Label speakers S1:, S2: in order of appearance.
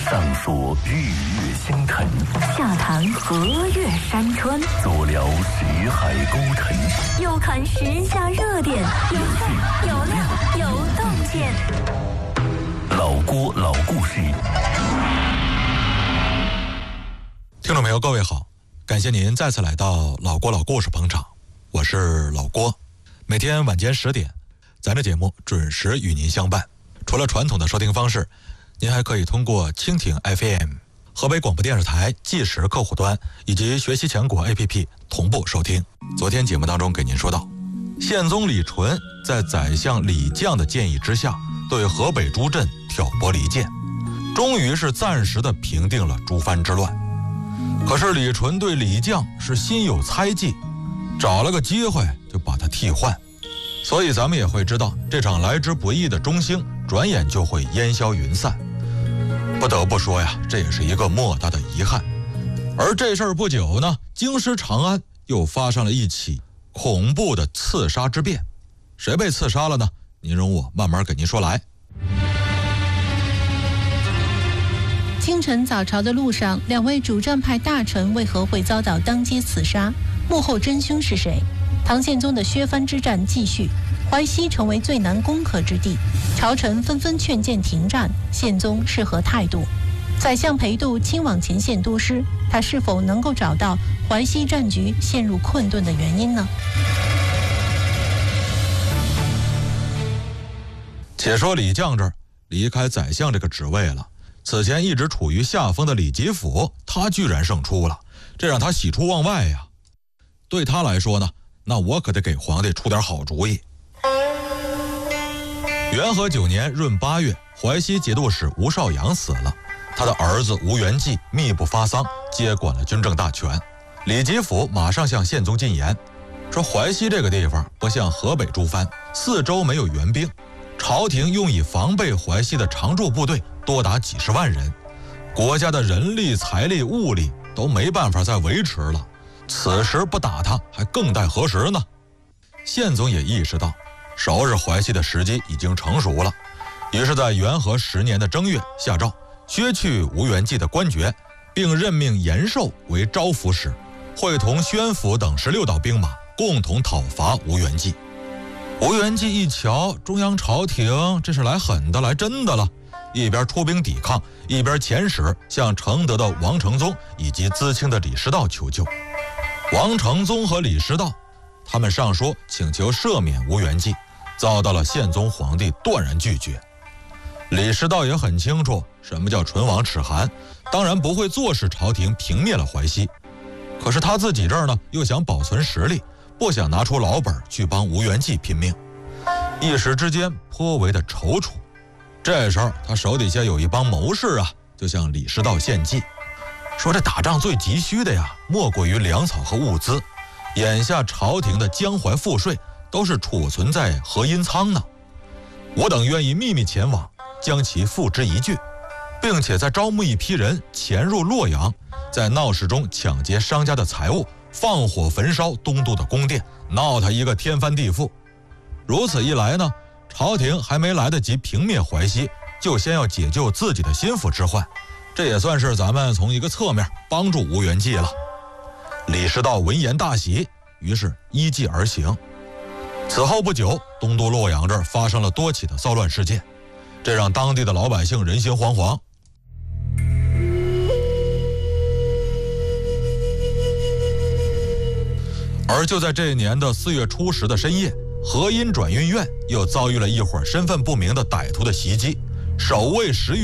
S1: 上说日月星辰，
S2: 下谈河岳山川，
S1: 左聊识海沟沉，
S2: 右看时下热点，有趣有料有洞见。
S1: 老郭老故事。
S3: 听众朋友，各位好，感谢您再次来到老郭老故事捧场，我是老郭。每天晚间10点，咱这节目准时与您相伴。除了传统的收听方式，您还可以通过蜻蜓 FM、河北广播电视台即时客户端以及学习强国 APP 同步收听。昨天节目当中给您说到，宪宗李纯在宰相李绛的建议之下，对河北诸镇挑拨离间，终于是暂时的平定了诸藩之乱。可是李纯对李绛是心有猜忌，找了个机会就把他替换，所以咱们也会知道，这场来之不易的中兴转眼就会烟消云散。不得不说呀，这也是一个莫大的遗憾。而这事儿不久呢，京师长安又发生了一起恐怖的刺杀之变。谁被刺杀了呢？您容我慢慢给您说来。
S4: 清晨早朝的路上，两位主战派大臣为何会遭到当街刺杀？幕后真凶是谁？唐宪宗的削藩之战继续，淮西成为最难攻克之地，朝臣纷纷劝谏停战，宪宗是何态度？宰相裴度亲往前线督师，他是否能够找到淮西战局陷入困顿的原因呢？
S3: 且说李绛这儿离开宰相这个职位了，此前一直处于下风的李吉甫，他居然胜出了，这让他喜出望外呀。对他来说呢，那我可得给皇帝出点好主意。元和9年闰8月，淮西节度使吴少阳死了，他的儿子吴元济密不发丧，接管了军政大权。李吉甫马上向宪宗进言，说淮西这个地方不像河北诸藩，四周没有援兵，朝廷用以防备淮西的常驻部队多达几十万人，国家的人力、财力、物力都没办法再维持了，此时不打他还更待何时呢？宪宗也意识到收拾淮西的时机已经成熟了，于是在元和10年的正月下诏削去吴元济的官爵，并任命延寿为招抚使，会同宣府等16道兵马共同讨伐吴元济。吴元济一瞧，中央朝廷这是来狠的，来真的了，一边出兵抵抗，一边遣使向承德的王承宗以及淄青的李师道求救。王承宗和李师道他们上书请求赦免吴元济，遭到了宪宗皇帝断然拒绝。李师道也很清楚什么叫唇亡齿寒，当然不会坐视朝廷平灭了淮西，可是他自己这儿呢又想保存实力，不想拿出老本去帮吴元济拼命，一时之间颇为的踌躇。这时候他手底下有一帮谋士啊，就向李师道献计，说这打仗最急需的呀，莫过于粮草和物资，眼下朝廷的江淮赋税都是储存在河阴仓呢，我等愿意秘密前往，将其付之一炬，并且再招募一批人潜入洛阳，在闹市中抢劫商家的财物，放火焚烧东都的宫殿，闹他一个天翻地覆。如此一来呢，朝廷还没来得及平灭淮西，就先要解救自己的心腹之患，这也算是咱们从一个侧面帮助吴元济了。李师道闻言大喜，于是依计而行。此后不久，东都洛阳这儿发生了多起的骚乱事件，这让当地的老百姓人心惶惶。而就在这一年的4月初10的深夜，河阴转运院又遭遇了一伙身份不明的歹徒的袭击，守卫10余